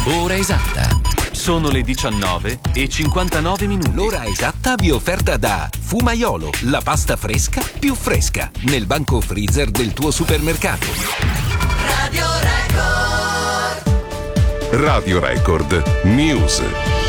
Ora esatta. Sono le 19:59. L'ora esatta vi è offerta da Fumaiolo, la pasta fresca più fresca, nel banco freezer del tuo supermercato. Radio Record. Radio Record News.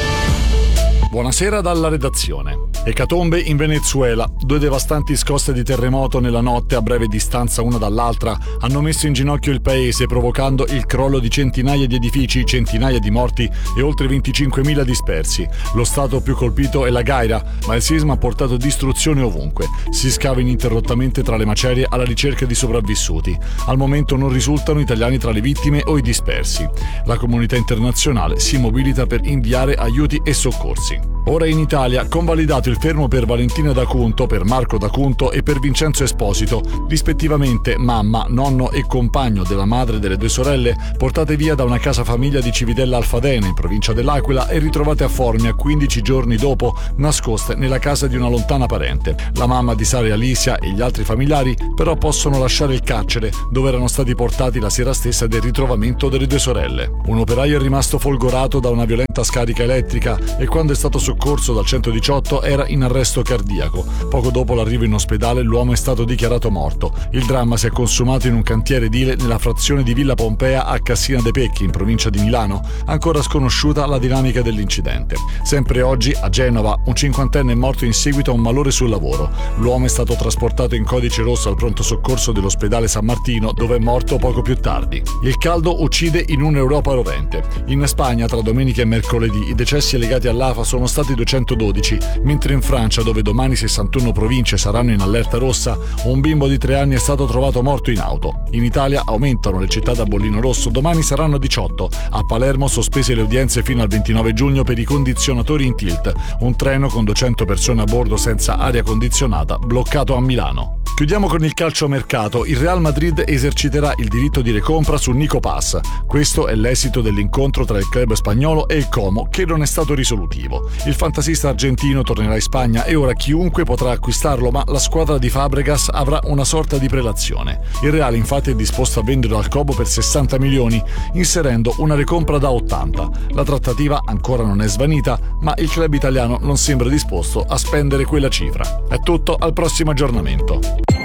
Buonasera dalla redazione. Ecatombe in Venezuela. 2 devastanti scosse di terremoto nella notte a breve distanza una dall'altra hanno messo in ginocchio il paese, provocando il crollo di centinaia di edifici, centinaia di morti e oltre 25.000 dispersi. Lo stato più colpito è la Gaira, ma il sisma ha portato distruzione ovunque. Si scava ininterrottamente tra le macerie alla ricerca di sopravvissuti. Al momento non risultano italiani tra le vittime o i dispersi. La comunità internazionale si mobilita per inviare aiuti e soccorsi. Ora in Italia, convalidato il fermo per Valentina D'Acunto, per Marco D'Acunto e per Vincenzo Esposito, rispettivamente mamma, nonno e compagno della madre delle 2 sorelle, portate via da una casa famiglia di Civitella Alfadene, in provincia dell'Aquila, e ritrovate a Formia 15 giorni dopo, nascoste nella casa di una lontana parente. La mamma di Sara e Alicia e gli altri familiari però possono lasciare il carcere, dove erano stati portati la sera stessa del ritrovamento delle 2 sorelle. Un operaio è rimasto folgorato da una violenta scarica elettrica e quando è stato soccorso dal 118 era in arresto cardiaco. Poco dopo l'arrivo in ospedale l'uomo è stato dichiarato morto. Il dramma si è consumato in un cantiere edile nella frazione di Villa Pompea a Cassina de' Pecchi, in provincia di Milano. Ancora sconosciuta la dinamica dell'incidente. Sempre oggi a Genova un 50enne è morto in seguito a un malore sul lavoro. L'uomo è stato trasportato in codice rosso al pronto soccorso dell'ospedale San Martino, dove è morto poco più tardi. Il caldo uccide in un'Europa rovente. In Spagna tra domenica e mercoledì i decessi legati all'AFA sono stati 212, mentre in Francia, dove domani 61 province saranno in allerta rossa, un bimbo di 3 anni è stato trovato morto in auto. In Italia aumentano le città da bollino rosso, domani saranno 18. A Palermo sospese le udienze fino al 29 giugno per i condizionatori in tilt. Un treno con 200 persone a bordo senza aria condizionata bloccato a Milano. Chiudiamo con il calciomercato. Il Real Madrid eserciterà il diritto di recompra su Nico Paz. Questo è l'esito dell'incontro tra il club spagnolo e il Como, che non è stato risolutivo. Il fantasista argentino tornerà in Spagna e ora chiunque potrà acquistarlo, ma la squadra di Fabregas avrà una sorta di prelazione. Il Real infatti è disposto a venderlo al Como per 60 milioni, inserendo una recompra da 80. La trattativa ancora non è svanita, ma il club italiano non sembra disposto a spendere quella cifra. È tutto, al prossimo aggiornamento.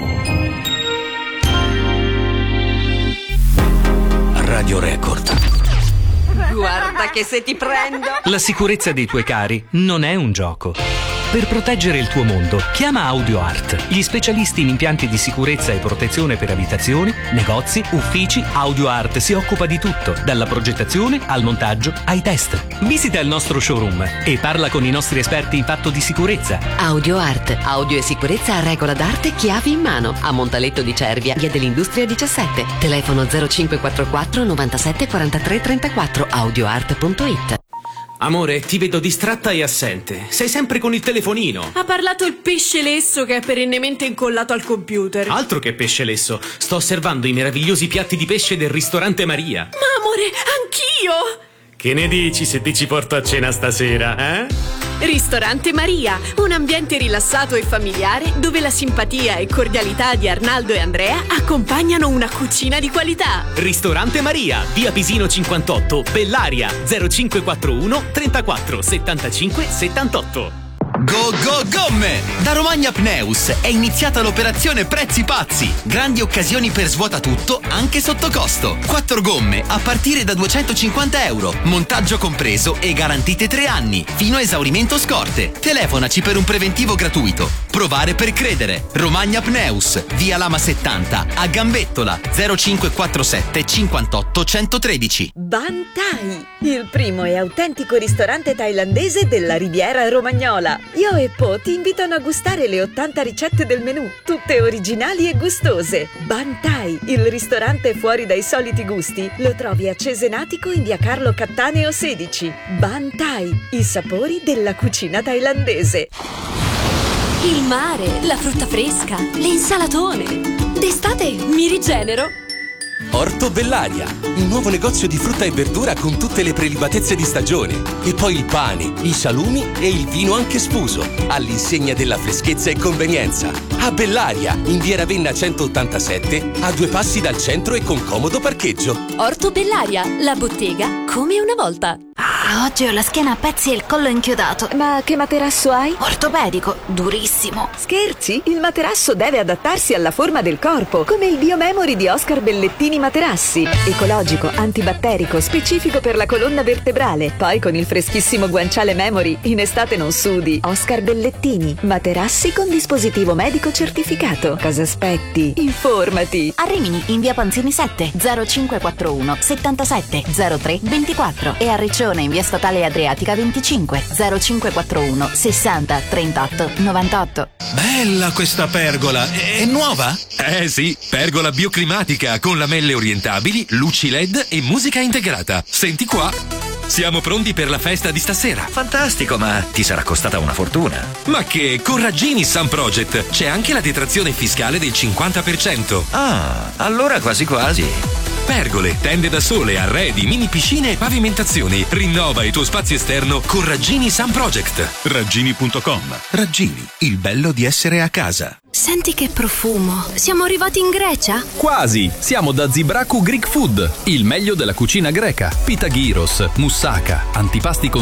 Radio Record. Guarda che se ti prendo. La sicurezza dei tuoi cari non è un gioco. Per proteggere il tuo mondo, chiama AudioArt, gli specialisti in impianti di sicurezza e protezione per abitazioni, negozi, uffici. AudioArt si occupa di tutto, dalla progettazione al montaggio ai test. Visita il nostro showroom e parla con i nostri esperti in fatto di sicurezza. AudioArt, audio e sicurezza a regola d'arte, chiavi in mano, a Montaletto di Cervia, via dell'Industria 17. Telefono 0544 97 43 34, audioart.it. Amore, ti vedo distratta e assente. Sei sempre con il telefonino. Ha parlato il pesce lesso che è perennemente incollato al computer. Altro che pesce lesso. Sto osservando i meravigliosi piatti di pesce del ristorante Maria. Ma amore, anch'io! Che ne dici se ti ci porto a cena stasera, eh? Ristorante Maria, un ambiente rilassato e familiare dove la simpatia e cordialità di Arnaldo e Andrea accompagnano una cucina di qualità. Ristorante Maria, via Pisino 58, Bellaria, 0541 34 75 78. Go Go Gomme! Da Romagna Pneus è iniziata l'operazione Prezzi Pazzi. Grandi occasioni per svuota tutto, anche sotto costo. 4 gomme a partire da €250. Montaggio compreso e garantite 3 anni, fino a esaurimento scorte. Telefonaci per un preventivo gratuito. Provare per credere. Romagna Pneus, via Lama 70, a Gambettola, 0547 58 113. Ban Thai, il primo e autentico ristorante thailandese della Riviera Romagnola. Io e Po ti invitano a gustare le 80 ricette del menù, tutte originali e gustose. Ban Thai, il ristorante fuori dai soliti gusti, lo trovi a Cesenatico in via Carlo Cattaneo 16. Ban Thai, i sapori della cucina thailandese. Il mare, la frutta fresca, le insalatone. D'estate mi rigenero. Orto Bellaria, il nuovo negozio di frutta e verdura con tutte le prelibatezze di stagione. E poi il pane, i salumi e il vino anche sfuso, all'insegna della freschezza e convenienza. A Bellaria, in via Ravenna 187, a 2 passi dal centro e con comodo parcheggio. Orto Bellaria, la bottega come una volta. Oggi ho la schiena a pezzi e il collo inchiodato. Ma che materasso hai? Ortopedico, durissimo. Scherzi? Il materasso deve adattarsi alla forma del corpo, come il Biomemory di Oscar Bellettini Materassi. Ecologico, antibatterico, specifico per la colonna vertebrale. Poi con il freschissimo guanciale Memory, in estate non sudi. Oscar Bellettini, materassi con dispositivo medico certificato. Cosa aspetti? Informati. A Rimini, in via Panzini 7, 0541 77 03 24 e a Riccione, in via Statale Adriatica 25, 0541 60 38 98. Bella questa pergola, è nuova? Sì, pergola bioclimatica con lamelle orientabili, luci LED e musica integrata. Senti qua. Siamo pronti per la festa di stasera. Fantastico, ma ti sarà costata una fortuna. Ma che, con Raggini Sun Project c'è anche la detrazione fiscale del 50%. Ah, allora quasi quasi. Pergole, tende da sole, arredi, mini piscine e pavimentazioni. Rinnova il tuo spazio esterno con Raggini Sun Project. Raggini.com. Raggini, il bello di essere a casa. Senti che profumo. Siamo arrivati in Grecia? Quasi. Siamo da Zibraku Greek Food, il meglio della cucina greca. Pita gyros, moussaka, antipasti con